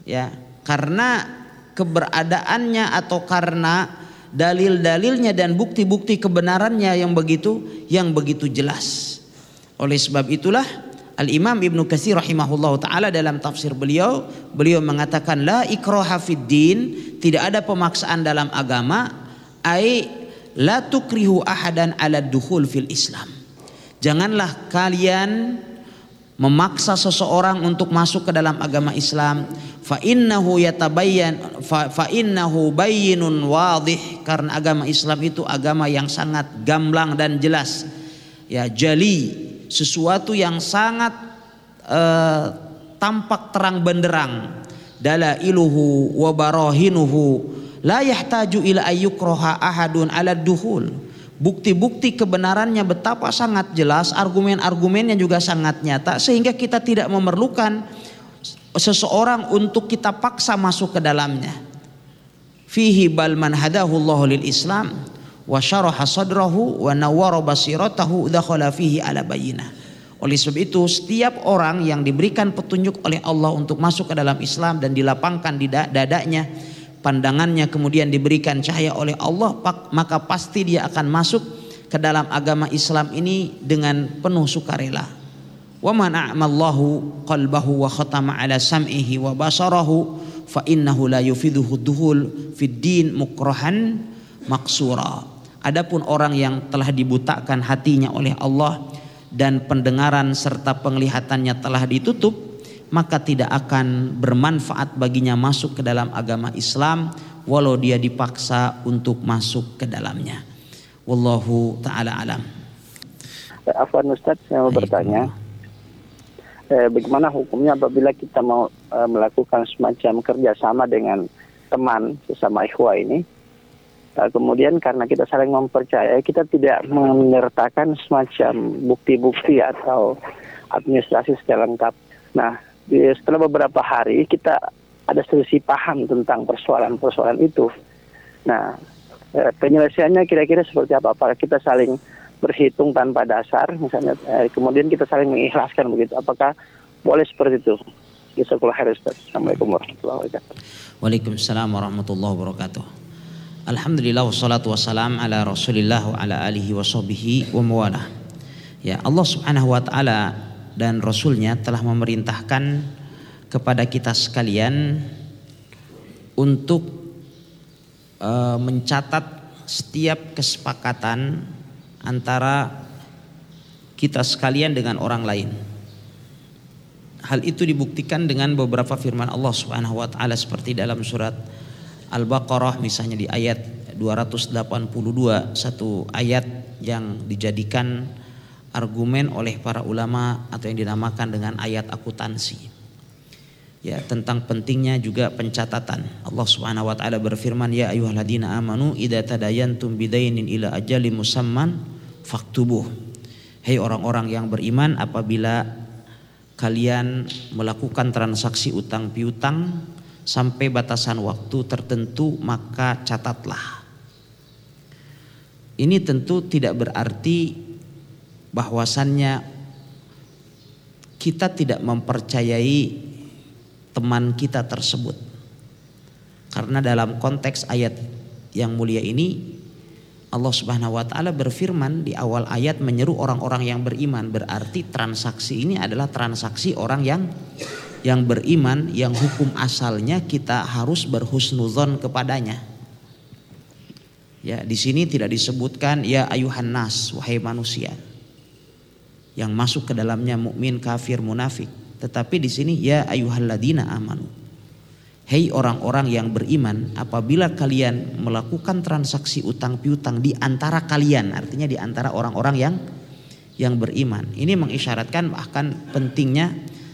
ya, karena keberadaannya atau karena dalil-dalilnya dan bukti-bukti kebenarannya yang begitu jelas. Oleh sebab itulah Al-Imam Ibnu Katsir rahimahullahu taala dalam tafsir beliau mengatakan la ikraha fid din, tidak ada pemaksaan dalam agama, ai la tukrihu ahadan ala dukhul fil Islam. Janganlah kalian memaksa seseorang untuk masuk ke dalam agama Islam. Fa innahu bayyinun wadih, karena agama Islam itu agama yang sangat gamblang dan jelas. Ya, jali, sesuatu yang sangat tampak terang benderang. Dalailuhu wa barahinuhu la yahtaju ila ayyukroha ahadun ala duhul. Bukti-bukti kebenarannya betapa sangat jelas, argumen-argumennya juga sangat nyata, sehingga kita tidak memerlukan seseorang untuk kita paksa masuk ke dalamnya. Fihi bal man hadahu Allahu lil Islam wa syaraha sadrahu wa nawwara basiratahu dakhala fihi ala bayyinah. Oleh sebab itu setiap orang yang diberikan petunjuk oleh Allah untuk masuk ke dalam Islam dan dilapangkan di dadanya, pandangannya kemudian diberikan cahaya oleh Allah, maka pasti dia akan masuk ke dalam agama Islam ini dengan penuh sukarela. Wa man a'mallahu qalbahu wa khatama ala sam'ihi wa basarahu fa innahu la yufiduhu duhul fid din mukrahan maksura. Adapun orang yang telah dibutakan hatinya oleh Allah dan pendengaran serta penglihatannya telah ditutup, maka tidak akan bermanfaat baginya masuk ke dalam agama Islam walau dia dipaksa untuk masuk ke dalamnya. Wallahu ta'ala alam. Afwan Ustaz, saya mau bertanya, bagaimana hukumnya apabila kita mau melakukan semacam kerjasama dengan teman sesama ikhwah ini, kemudian karena kita saling mempercayai, kita tidak menyertakan semacam bukti-bukti atau administrasi secara lengkap. Nah, setelah beberapa hari kita ada selisih paham tentang persoalan-persoalan itu. Nah, penyelesaiannya kira-kira seperti apa? Apakah kita saling berhitung tanpa dasar, misalnya, kemudian kita saling mengikhlaskan begitu? Apakah boleh seperti itu? Jazakallahu khairan Ustaz. Assalamualaikum warahmatullahi wabarakatuh. Waalaikumsalam warahmatullahi wabarakatuh. Alhamdulillah wassalatu wassalam ala Rasulillah wa ala alihi wa sahbihi wa mawalah. Ya, Allah Subhanahu wa taala dan Rasulnya telah memerintahkan kepada kita sekalian untuk mencatat setiap kesepakatan antara kita sekalian dengan orang lain. Hal itu dibuktikan dengan beberapa firman Allah Subhanahu wa taala seperti dalam surat Al-Baqarah misalnya di ayat 282, satu ayat yang dijadikan argumen oleh para ulama atau yang dinamakan dengan ayat akuntansi. Ya, tentang pentingnya juga pencatatan. Allah Subhanahu wa taala berfirman, ya ayyuhalladzina amanu idza tadayantum bidainin ila ajalin musamman faktubuh. Hei orang-orang yang beriman, apabila kalian melakukan transaksi utang piutang sampai batasan waktu tertentu, maka catatlah. Ini tentu tidak berarti bahwasannya kita tidak mempercayai teman kita tersebut, karena dalam konteks ayat yang mulia ini Allah Subhanahu wa taala berfirman di awal ayat menyeru orang-orang yang beriman, berarti transaksi ini adalah transaksi orang yang beriman, yang hukum asalnya kita harus berhusnuzon kepadanya. Ya, di sini tidak disebutkan ya ayuhan nas, wahai manusia, yang masuk ke dalamnya mukmin, kafir, munafik. Tetapi di sini ya ayyuhalladzina amanu. Hei orang-orang yang beriman, apabila kalian melakukan transaksi utang piutang di antara kalian, artinya di antara orang-orang yang beriman. Ini mengisyaratkan bahkan pentingnya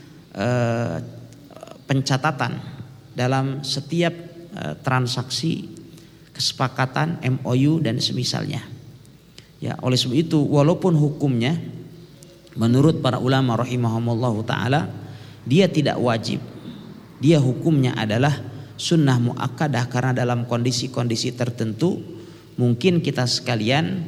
pencatatan dalam setiap transaksi, kesepakatan, MOU dan semisalnya. Ya, oleh sebab itu walaupun hukumnya menurut para ulama rahimahumullahu taala dia tidak wajib, dia hukumnya adalah sunnah muakkadah, karena dalam kondisi-kondisi tertentu mungkin kita sekalian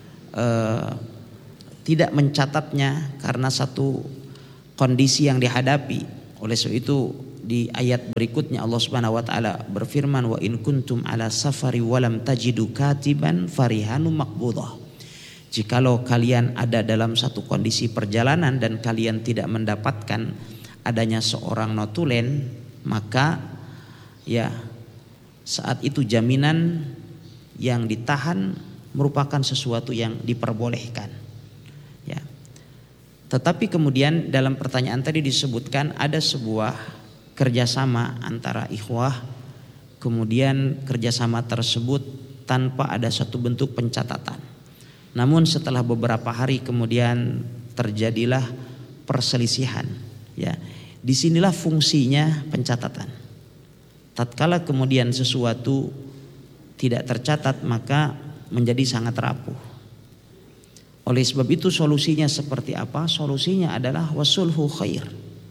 tidak mencatatnya karena satu kondisi yang dihadapi. Oleh sebab itu di ayat berikutnya Allah Subhanahu wa taala berfirman, wa in kuntum ala safari walam tajidu katiban farihanu maqbudah. Jikalau kalian ada dalam satu kondisi perjalanan dan kalian tidak mendapatkan adanya seorang notulen, maka ya saat itu jaminan yang ditahan merupakan sesuatu yang diperbolehkan. Ya. Tetapi kemudian dalam pertanyaan tadi disebutkan ada sebuah kerjasama antara ikhwah, kemudian kerjasama tersebut tanpa ada satu bentuk pencatatan. Namun setelah beberapa hari kemudian terjadilah perselisihan. Ya, disinilah fungsinya pencatatan. Tatkala kemudian sesuatu tidak tercatat maka menjadi sangat rapuh. Oleh sebab itu solusinya seperti apa? Solusinya adalah wasulhu khair.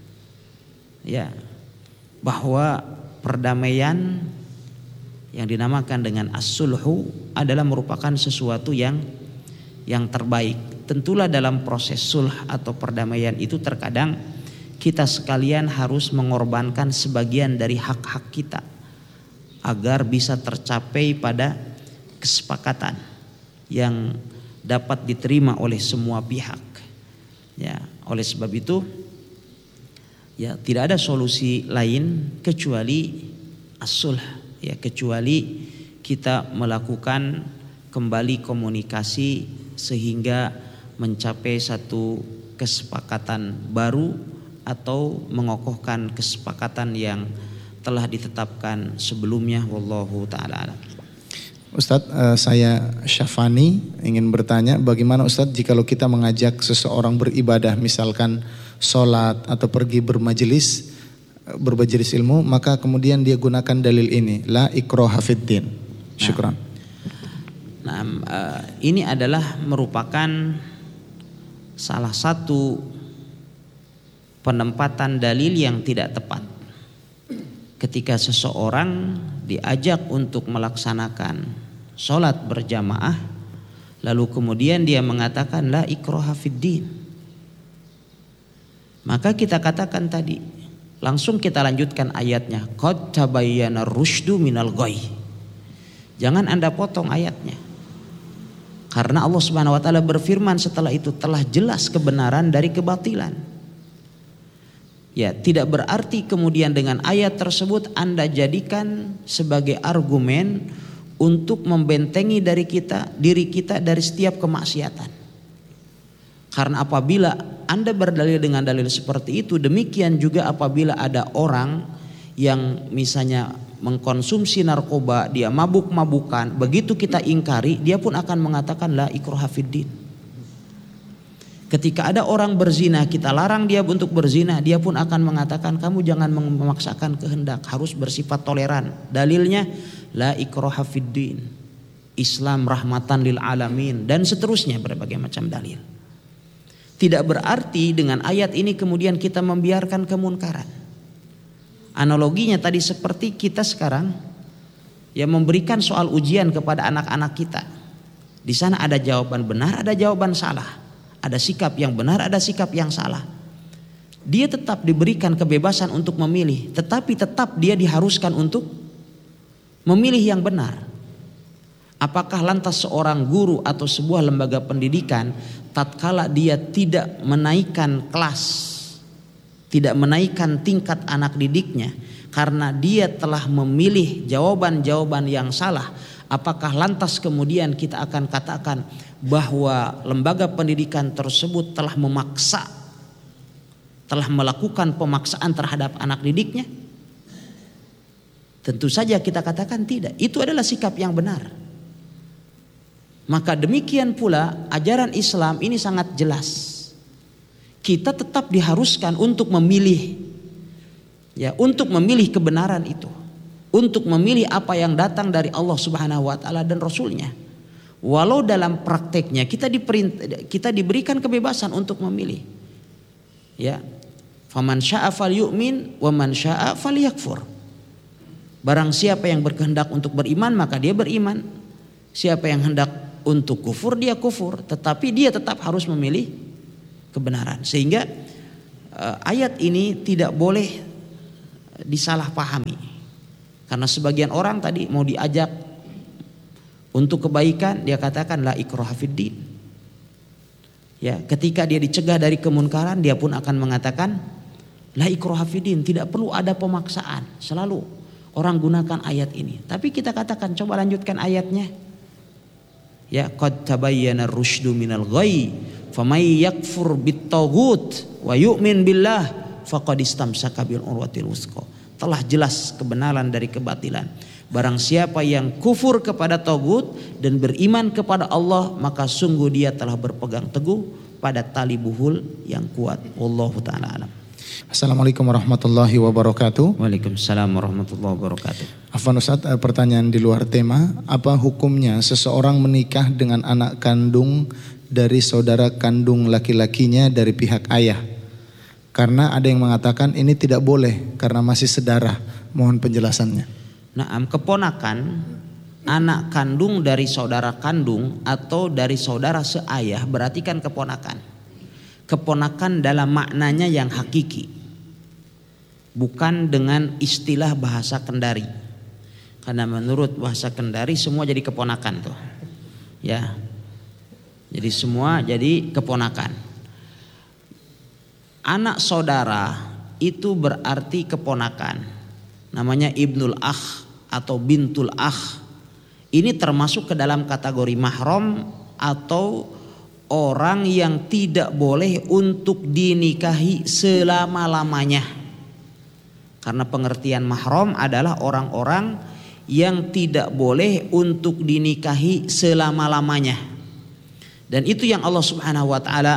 Ya, bahwa perdamaian yang dinamakan dengan as-sulhu adalah merupakan sesuatu yang terbaik. Tentulah dalam proses sulh atau perdamaian itu terkadang kita sekalian harus mengorbankan sebagian dari hak-hak kita agar bisa tercapai pada kesepakatan yang dapat diterima oleh semua pihak. Ya, oleh sebab itu ya tidak ada solusi lain kecuali as-sulh, ya, kecuali kita melakukan kembali komunikasi sehingga mencapai satu kesepakatan baru atau mengokohkan kesepakatan yang telah ditetapkan sebelumnya. Wallahu ta'ala alam. Ustadz, saya Syafani ingin bertanya, bagaimana Ustadz jikalau kita mengajak seseorang beribadah, misalkan sholat atau pergi bermajelis ilmu, maka kemudian dia gunakan dalil ini, la ikraha fiddin. Syukran. Nah, ini adalah merupakan salah satu penempatan dalil yang tidak tepat. Ketika seseorang diajak untuk melaksanakan sholat berjamaah, lalu kemudian dia mengatakan la ikraha fiddin, maka kita katakan tadi, langsung kita lanjutkan ayatnya, qad tabayyana rusydu minal ghayy. Jangan Anda potong ayatnya. Karena Allah Subhanahu wa taala berfirman setelah itu telah jelas kebenaran dari kebatilan. Ya, tidak berarti kemudian dengan ayat tersebut Anda jadikan sebagai argumen untuk membentengi diri kita dari setiap kemaksiatan. Karena apabila Anda berdalil dengan dalil seperti itu, demikian juga apabila ada orang yang misalnya mengkonsumsi narkoba, dia mabuk-mabukan, begitu kita ingkari, dia pun akan mengatakan la ikraha fiddin. Ketika ada orang berzina, kita larang dia untuk berzina, dia pun akan mengatakan kamu jangan memaksakan kehendak, harus bersifat toleran. Dalilnya la ikraha fiddin, Islam rahmatan lil alamin, dan seterusnya berbagai macam dalil. Tidak berarti dengan ayat ini kemudian kita membiarkan kemunkaran. Analoginya tadi seperti kita sekarang yang memberikan soal ujian kepada anak-anak kita. Di sana ada jawaban benar, ada jawaban salah. Ada sikap yang benar, ada sikap yang salah. Dia tetap diberikan kebebasan untuk memilih, tetapi tetap dia diharuskan untuk memilih yang benar. Apakah lantas seorang guru atau sebuah lembaga pendidikan tatkala dia tidak menaikkan kelas, tidak menaikkan tingkat anak didiknya karena dia telah memilih jawaban-jawaban yang salah, apakah lantas kemudian kita akan katakan bahwa lembaga pendidikan tersebut telah memaksa, telah melakukan pemaksaan terhadap anak didiknya? Tentu saja kita katakan tidak. Itu adalah sikap yang benar. Maka demikian pula ajaran Islam ini sangat jelas. Kita tetap diharuskan untuk memilih, ya, untuk memilih kebenaran itu, untuk memilih apa yang datang dari Allah Subhanahu wa taala dan Rasulnya. Walau dalam prakteknya kita diberikan kebebasan untuk memilih. Ya. Faman syaa'a falyu'min wa man syaa'a falyakfur. Barang siapa yang berkehendak untuk beriman maka dia beriman. Siapa yang hendak untuk kufur dia kufur, tetapi dia tetap harus memilih kebenaran. Sehingga ayat ini tidak boleh disalahpahami. Karena sebagian orang tadi mau diajak untuk kebaikan, dia katakan la ikraha fiddin. Ya, ketika dia dicegah dari kemunkaran, dia pun akan mengatakan la ikraha fiddin, tidak perlu ada pemaksaan. Selalu orang gunakan ayat ini. Tapi kita katakan, coba lanjutkan ayatnya. Ya, qad tabayyana ar-rusydu minal ghayy, famay yakfur bit-taghut wa yu'min billah faqad istamsaka bil urwatil wuthqa. Telah jelas kebenaran dari kebatilan. Barang siapa yang kufur kepada tagut dan beriman kepada Allah, maka sungguh dia telah berpegang teguh pada tali buhul yang kuat. Wallahu ta'ala alam. Assalamualaikum warahmatullahi wabarakatuh. Waalaikumsalam warahmatullahi wabarakatuh. Afwan Ustaz, pertanyaan di luar tema. Apa hukumnya seseorang menikah dengan anak kandung dari saudara kandung laki-lakinya dari pihak ayah? Karena ada yang mengatakan ini tidak boleh karena masih sedarah. Mohon penjelasannya. Nah, keponakan, anak kandung dari saudara kandung atau dari saudara seayah berarti kan keponakan. Keponakan dalam maknanya yang hakiki, bukan dengan istilah bahasa Kendari. Karena menurut bahasa Kendari semua jadi keponakan tuh, ya. Jadi semua jadi keponakan. Anak saudara itu berarti keponakan, namanya ibnul akh atau bintul akh. Ini termasuk ke dalam kategori mahram atau orang yang tidak boleh untuk dinikahi selama-lamanya. Karena pengertian mahram adalah orang-orang yang tidak boleh untuk dinikahi selama-lamanya. Dan itu yang Allah Subhanahu wa taala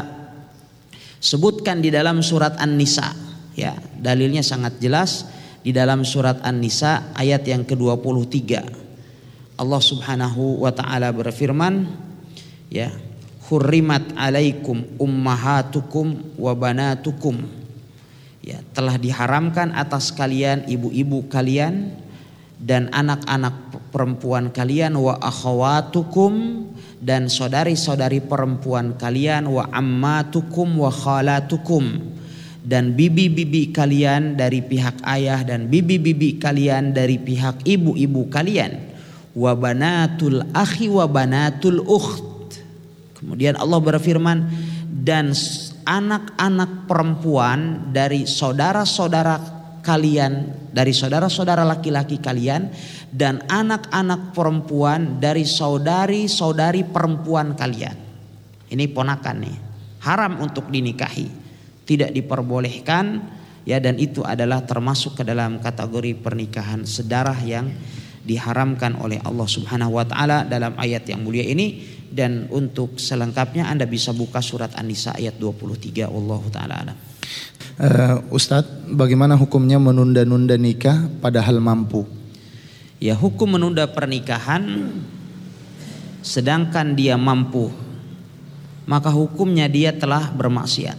sebutkan di dalam surat An-Nisa. Ya, dalilnya sangat jelas di dalam surat An-Nisa ayat yang ke-23. Allah Subhanahu wa taala berfirman, ya, hurrimat alaikum ummahatukum wa banatukum. Ya, telah diharamkan atas kalian ibu-ibu kalian dan anak-anak perempuan kalian, wa akhawatukum, dan saudari-saudari perempuan kalian, wa ammatukum wa khalatukum, dan bibi-bibi kalian dari pihak ayah dan bibi-bibi kalian dari pihak ibu-ibu kalian, wa banatul akhi wa banatul ukht. Kemudian Allah berfirman, dan anak-anak perempuan dari saudara-saudara kalian, dari saudara-saudara laki-laki kalian, dan anak-anak perempuan dari saudari-saudari perempuan kalian. Ini ponakan nih, haram untuk dinikahi, tidak diperbolehkan, ya, dan itu adalah termasuk ke dalam kategori pernikahan sedarah yang diharamkan oleh Allah Subhanahu wa taala dalam ayat yang mulia ini. Dan untuk selengkapnya Anda bisa buka surat An-Nisa ayat 23. Wallahu taala alam. Ustadz, bagaimana hukumnya menunda-nunda nikah padahal mampu? Ya, hukum menunda pernikahan sedangkan dia mampu, maka hukumnya dia telah bermaksiat.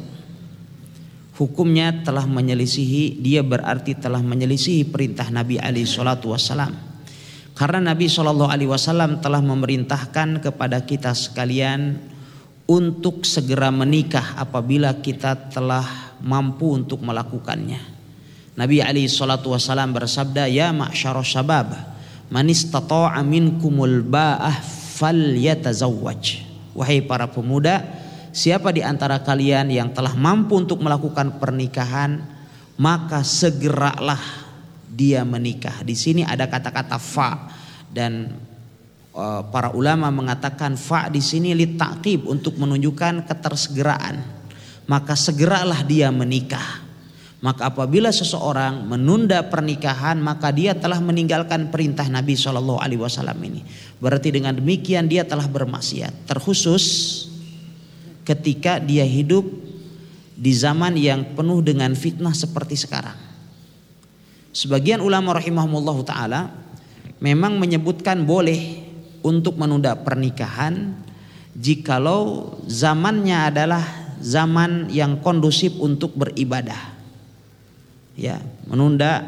Hukumnya telah menyelisihi, dia berarti telah menyelisihi perintah Nabi alaihi salatu wassalam. Karena Nabi SAW telah memerintahkan kepada kita sekalian untuk segera menikah apabila kita telah mampu untuk melakukannya. Nabi SAW bersabda, ya ma'syarus syabab, man istata'a minkumul ba'ah falyatazawwaj. Wahai para pemuda, siapa di antara kalian yang telah mampu untuk melakukan pernikahan, maka segeralah dia menikah. Di sini ada kata-kata fa, dan para ulama mengatakan fa di sini litakib, untuk menunjukkan ketersegeraan. Maka segeralah dia menikah. Maka apabila seseorang menunda pernikahan, maka dia telah meninggalkan perintah Nabi SAW ini. Berarti dengan demikian dia telah bermaksiat. Terkhusus ketika dia hidup di zaman yang penuh dengan fitnah seperti sekarang. Sebagian ulama rahimahumullah ta'ala memang menyebutkan boleh untuk menunda pernikahan jikalau zamannya adalah zaman yang kondusif untuk beribadah. Ya, menunda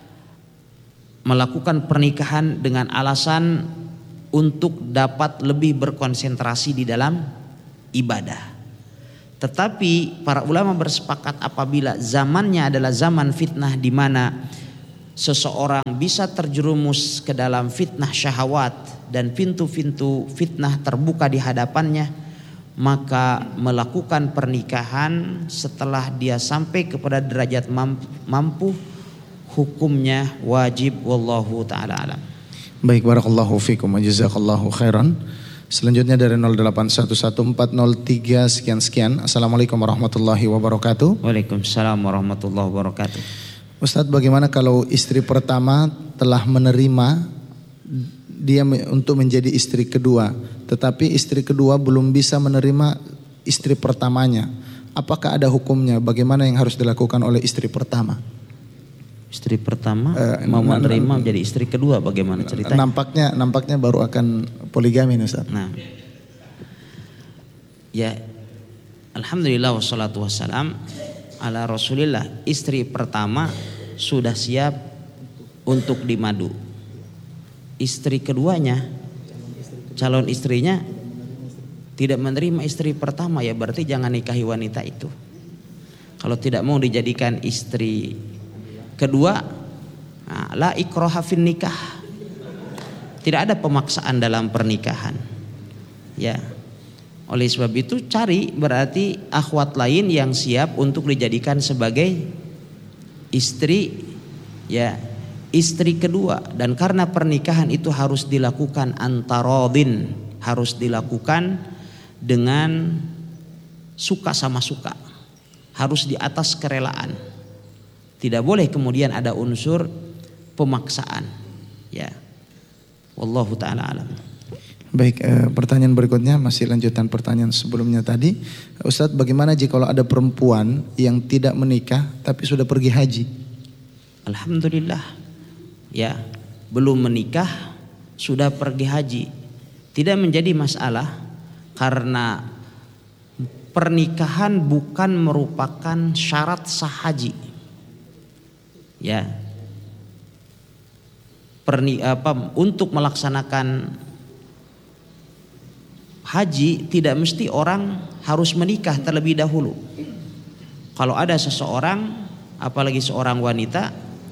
melakukan pernikahan dengan alasan untuk dapat lebih berkonsentrasi di dalam ibadah. Tetapi para ulama bersepakat apabila zamannya adalah zaman fitnah di mana seseorang bisa terjerumus ke dalam fitnah syahwat dan pintu-pintu fitnah terbuka di hadapannya, maka melakukan pernikahan setelah dia sampai kepada derajat mampu hukumnya wajib, wallahu taala alam. Baik, barakallahu fikum wa jazakallahu khairan. Selanjutnya dari 08114003 sekian. Assalamualaikum warahmatullahi wabarakatuh. Waalaikumsalam warahmatullahi wabarakatuh. Ustadz, bagaimana kalau istri pertama telah menerima dia untuk menjadi istri kedua, tetapi istri kedua belum bisa menerima istri pertamanya? Apakah ada hukumnya? Bagaimana yang harus dilakukan oleh istri pertama? Istri pertama mau menerima menjadi istri kedua, bagaimana ceritanya? Nampaknya baru akan poligami, Ustaz. Nah, ya, alhamdulillah wassalatu wassalam ala Rasulillah. Istri pertama sudah siap untuk dimadu. Istri keduanya, calon istrinya tidak menerima istri pertama, ya berarti jangan nikahi wanita itu. Kalau tidak mau dijadikan istri kedua, nah, la ikraha fin nikah. Tidak ada pemaksaan dalam pernikahan. Ya. Oleh sebab itu cari berarti akhwat lain yang siap untuk dijadikan sebagai istri, ya, istri kedua. Dan karena pernikahan itu harus dilakukan antarodin, harus dilakukan dengan suka sama suka, harus di atas kerelaan. Tidak boleh kemudian ada unsur pemaksaan, ya. Wallahu taala alam. Baik, pertanyaan berikutnya masih lanjutan pertanyaan sebelumnya tadi. Ustadz, bagaimana jika kalau ada perempuan yang tidak menikah tapi sudah pergi haji? Alhamdulillah, ya, belum menikah sudah pergi haji, tidak menjadi masalah karena pernikahan bukan merupakan syarat sah haji. Ya, untuk melaksanakan haji tidak mesti orang harus menikah terlebih dahulu. Kalau ada seseorang, apalagi seorang wanita,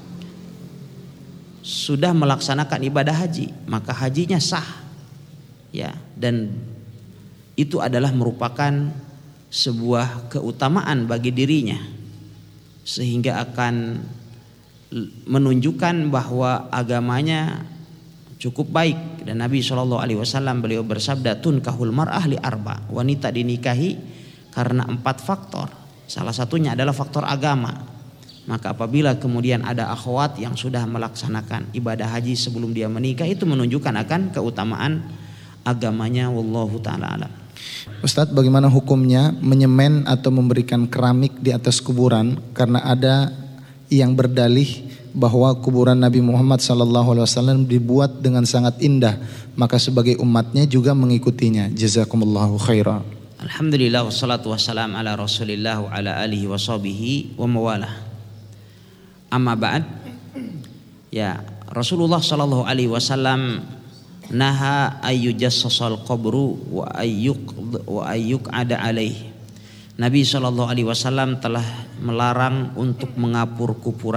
sudah melaksanakan ibadah haji, maka hajinya sah. Ya, dan itu adalah merupakan sebuah keutamaan bagi dirinya, sehingga akan menunjukkan bahwa agamanya cukup baik. Dan Nabi SAW beliau bersabda, tunkahul mar'ah li arba, wanita dinikahi karena 4 faktor, salah satunya adalah faktor agama. Maka apabila kemudian ada akhwat yang sudah melaksanakan ibadah haji sebelum dia menikah, itu menunjukkan akan keutamaan agamanya, wallahu ta'ala alam. Ustadz, bagaimana hukumnya menyemen atau memberikan keramik di atas kuburan? Karena ada yang berdalih bahwa kuburan Nabi Muhammad SAW dibuat dengan sangat indah, maka sebagai umatnya juga mengikutinya. Jazakumullahu khairan. Alhamdulillah wassalatu wassalam ala Rasulillah wa ala alihi wa sahbihi wa mawalah. Amma ba'd. Ya, Rasulullah SAW naha ayyujassasal qabru wa ayyuk ada alaih. Nabi SAW telah melarang untuk mengapur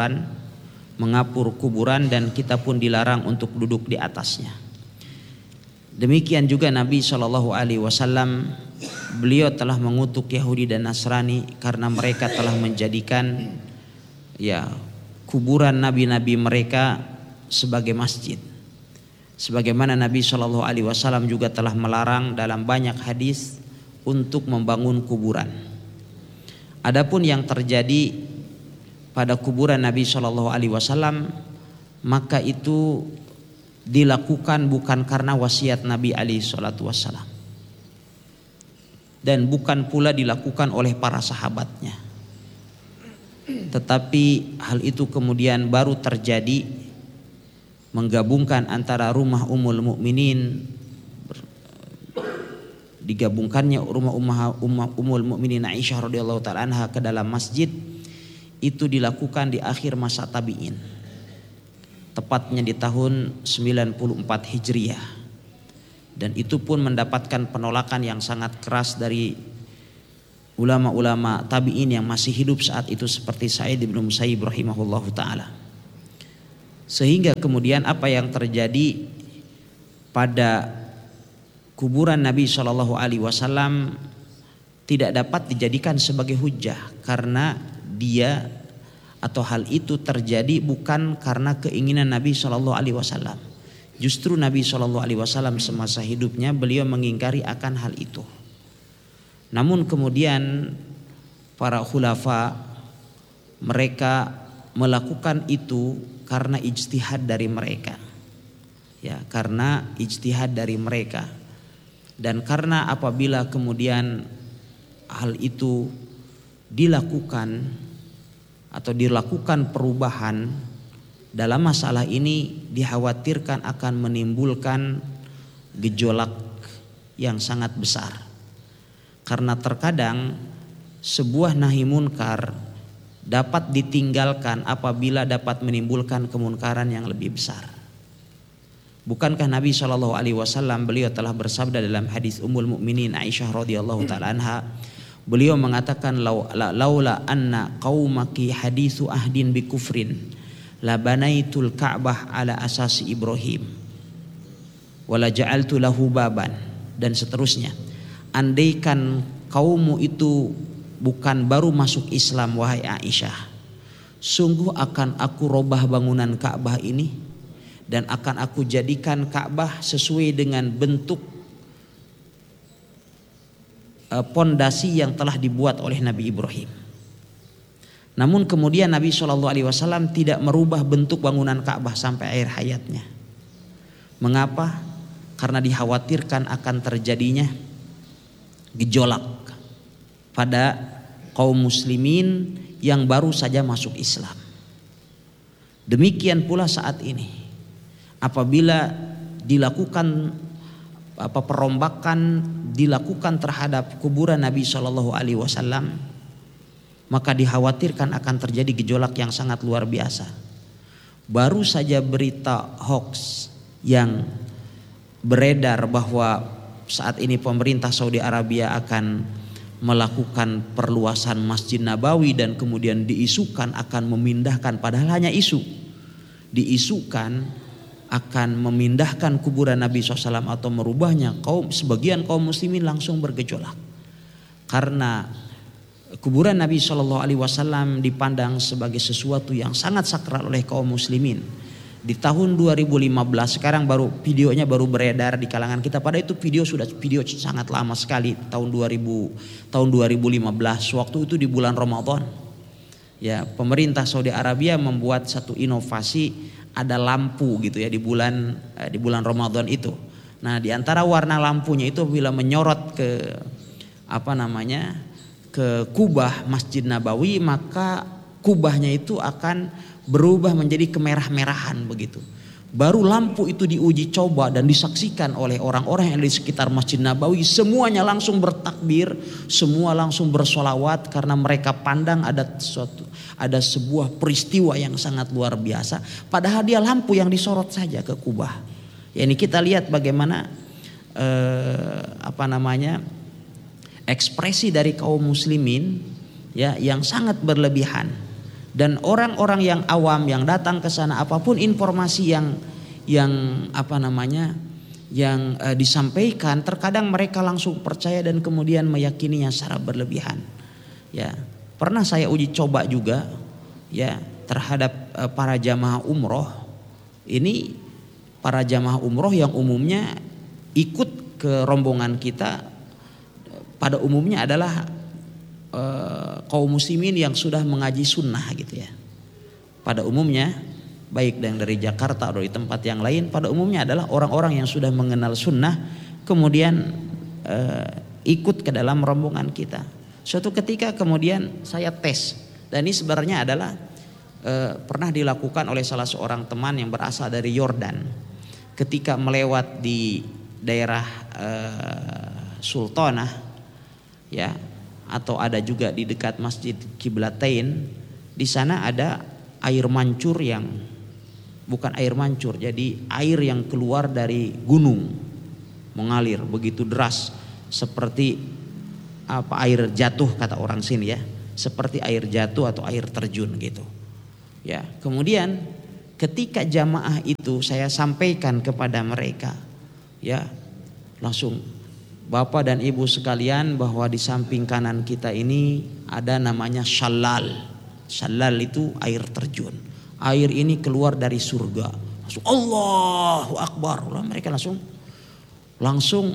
kuburan dan kita pun dilarang untuk duduk di atasnya. Demikian juga Nabi SAW, beliau telah mengutuk Yahudi dan Nasrani karena mereka telah menjadikan, ya, kuburan nabi-nabi mereka sebagai masjid. Sebagaimana Nabi SAW juga telah melarang dalam banyak hadis untuk membangun kuburan. Adapun yang terjadi pada kuburan Nabi SAW, maka itu dilakukan bukan karena wasiat Nabi SAW, dan bukan pula dilakukan oleh para sahabatnya. Tetapi hal itu kemudian baru terjadi, menggabungkan antara rumah Ummul Mukminin, digabungkannya rumah Ummul Mukminin Aisyah radhiyallahu taala anha ke dalam masjid, itu dilakukan di akhir masa tabi'in, tepatnya di tahun 94 Hijriah, dan itu pun mendapatkan penolakan yang sangat keras dari ulama-ulama tabi'in yang masih hidup saat itu seperti Sa'id bin Musayyib rahimahullahu taala. Sehingga kemudian apa yang terjadi pada kuburan Nabi Shallallahu Alaihi Wasallam tidak dapat dijadikan sebagai hujah, karena dia atau hal itu terjadi bukan karena keinginan Nabi Shallallahu Alaihi Wasallam. Justru Nabi Shallallahu Alaihi Wasallam semasa hidupnya beliau mengingkari akan hal itu. Namun kemudian para khulafa mereka melakukan itu karena ijtihad dari mereka, ya, karena ijtihad dari mereka, dan karena apabila kemudian hal itu dilakukan atau dilakukan perubahan dalam masalah ini, dikhawatirkan akan menimbulkan gejolak yang sangat besar, karena terkadang sebuah nahi munkar dapat ditinggalkan apabila dapat menimbulkan kemunkaran yang lebih besar. Bukankah Nabi Shallallahu Alaihi Wasallam beliau telah bersabda dalam hadis Ummul Mukminin Aisyah radhiyallahu taala anha, beliau mengatakan laula anna qaumaki hadisu ahdin bi kufrin la banaitul Ka'bah ala asasi Ibrahim wala ja'altu lahu baban, dan seterusnya. Andaikan kaummu itu bukan baru masuk Islam, wahai Aisyah, sungguh akan aku robah bangunan Ka'bah ini dan akan aku jadikan Ka'bah sesuai dengan bentuk pondasi yang telah dibuat oleh Nabi Ibrahim. Namun kemudian Nabi Shallallahu Alaihi Wasallam tidak merubah bentuk bangunan Ka'bah sampai akhir hayatnya. Mengapa? Karena dikhawatirkan akan terjadinya gejolak pada kaum muslimin yang baru saja masuk Islam. Demikian pula saat ini, apabila dilakukan perombakan dilakukan terhadap kuburan Nabi Shallallahu Alaihi Wasallam, maka dikhawatirkan akan terjadi gejolak yang sangat luar biasa. Baru saja berita hoax yang beredar bahwa saat ini pemerintah Saudi Arabia akan melakukan perluasan Masjid Nabawi dan kemudian diisukan akan memindahkan, padahal hanya isu, diisukan akan memindahkan kuburan Nabi SAW atau merubahnya. Sebagian kaum muslimin langsung bergejolak karena kuburan Nabi SAW dipandang sebagai sesuatu yang sangat sakral oleh kaum muslimin. Di tahun 2015, sekarang videonya baru beredar di kalangan kita. Pada itu video sangat lama sekali, tahun 2015, waktu itu di bulan Ramadan. Ya, pemerintah Saudi Arabia membuat satu inovasi, ada lampu gitu ya di bulan Ramadan itu. Nah, di antara warna lampunya itu bila menyorot ke ke kubah Masjid Nabawi, maka kubahnya itu akan berubah menjadi kemerah-merahan begitu. Baru lampu itu diuji coba dan disaksikan oleh orang-orang yang di sekitar Masjid Nabawi, semuanya langsung bertakbir, semua langsung bersolawat karena mereka pandang ada sebuah peristiwa yang sangat luar biasa. Padahal dia lampu yang disorot saja ke kubah. Ya, ini kita lihat bagaimana ekspresi dari kaum muslimin ya yang sangat berlebihan. Dan orang-orang yang awam yang datang ke sana, apapun informasi yang disampaikan, terkadang mereka langsung percaya dan kemudian meyakininya secara berlebihan. Ya, pernah saya uji coba juga ya terhadap para jamaah umroh. Ini para jamaah umroh yang umumnya ikut ke rombongan kita pada umumnya adalah kaum muslimin yang sudah mengaji sunnah gitu ya. Pada umumnya baik dari Jakarta atau di tempat yang lain, pada umumnya adalah orang-orang yang sudah mengenal sunnah kemudian ikut ke dalam rombongan kita. Suatu ketika kemudian saya tes, dan ini sebenarnya adalah pernah dilakukan oleh salah seorang teman yang berasal dari Yordan. Ketika melewat di daerah Sultanah ya, atau ada juga di dekat Masjid Qiblatain, di sana ada air mancur yang bukan air mancur, jadi air yang keluar dari gunung mengalir begitu deras seperti air jatuh kata orang sini ya, seperti air jatuh atau air terjun gitu. Ya, kemudian ketika jamaah itu saya sampaikan kepada mereka, ya langsung Bapak dan Ibu sekalian, bahwa di samping kanan kita ini ada namanya syalal. Syalal itu air terjun. Air ini keluar dari surga. Langsung Allahu Akbar. Mereka langsung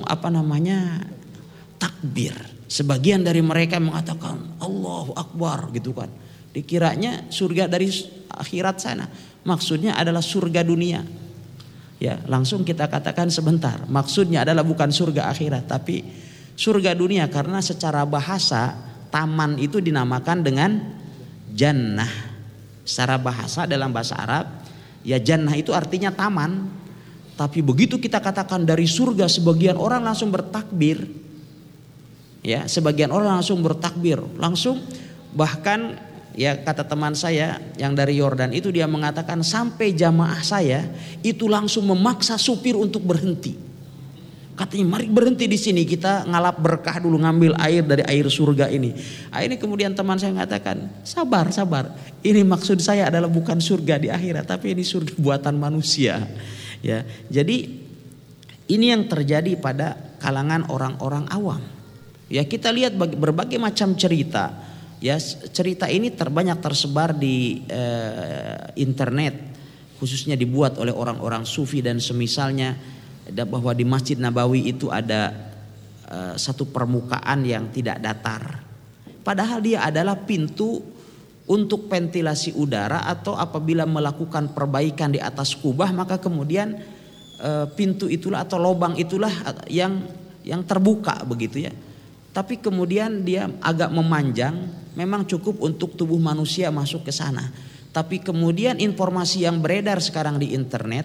takbir. Sebagian dari mereka mengatakan Allahu Akbar gitu kan. Dikiranya surga dari akhirat sana. Maksudnya adalah surga dunia. Ya, langsung kita katakan sebentar. Maksudnya adalah bukan surga akhirat, tapi surga dunia, karena secara bahasa taman itu dinamakan dengan jannah. Secara bahasa dalam bahasa Arab, ya jannah itu artinya taman. Tapi begitu kita katakan dari surga, sebagian orang langsung bertakbir. Ya, sebagian orang langsung bertakbir, langsung bahkan ya kata teman saya yang dari Yordan itu, dia mengatakan sampai jamaah saya itu langsung memaksa supir untuk berhenti. Katanya mari berhenti di sini, kita ngalap berkah dulu, ngambil air dari air surga ini. Ini kemudian teman saya mengatakan sabar. Ini maksud saya adalah bukan surga di akhirat, tapi ini surga buatan manusia. Ya, jadi ini yang terjadi pada kalangan orang-orang awam. Ya, kita lihat berbagai macam cerita. Ya, cerita ini banyak tersebar di internet, khususnya dibuat oleh orang-orang sufi dan semisalnya, bahwa di Masjid Nabawi itu ada satu permukaan yang tidak datar. Padahal dia adalah pintu untuk ventilasi udara, atau apabila melakukan perbaikan di atas kubah, maka kemudian pintu itulah atau lubang itulah yang terbuka begitu ya. Tapi kemudian dia agak memanjang, memang cukup untuk tubuh manusia masuk ke sana. Tapi kemudian informasi yang beredar sekarang di internet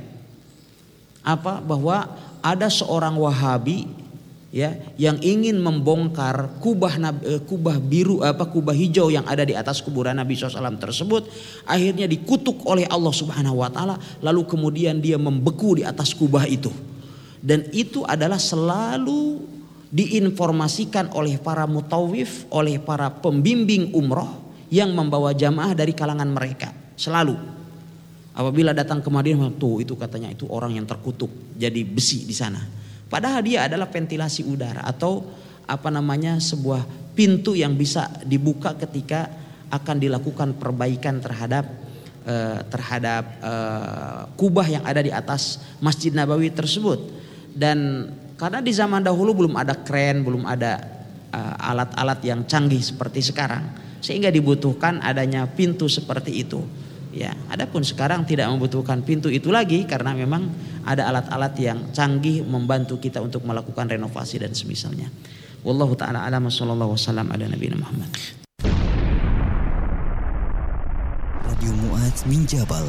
bahwa ada seorang Wahabi ya yang ingin membongkar kubah hijau yang ada di atas kuburan Nabi SAW tersebut, akhirnya dikutuk oleh Allah Subhanahu wa taala, lalu kemudian dia membeku di atas kubah itu. Dan itu adalah selalu diinformasikan oleh para mutawif, oleh para pembimbing umroh yang membawa jamaah dari kalangan mereka. Selalu apabila datang ke Madinah, tuh itu katanya itu orang yang terkutuk jadi besi di sana. Padahal dia adalah ventilasi udara atau sebuah pintu yang bisa dibuka ketika akan dilakukan perbaikan terhadap kubah yang ada di atas Masjid Nabawi tersebut. Dan karena di zaman dahulu belum ada kren, belum ada alat-alat yang canggih seperti sekarang, sehingga dibutuhkan adanya pintu seperti itu. Ya, adapun sekarang tidak membutuhkan pintu itu lagi karena memang ada alat-alat yang canggih membantu kita untuk melakukan renovasi dan semisalnya. Wallahu taala a'lam, sallallahu wasallam ala nabiyina Muhammad. Radio Mu'adz min Jabal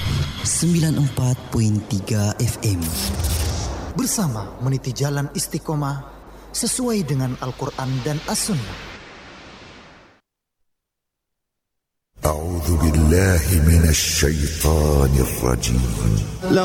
94.3 FM. Bersama meniti jalan istiqomah sesuai dengan Al-Quran dan As-Sunnah. A'udzu billahi minasy syaithanir rajim.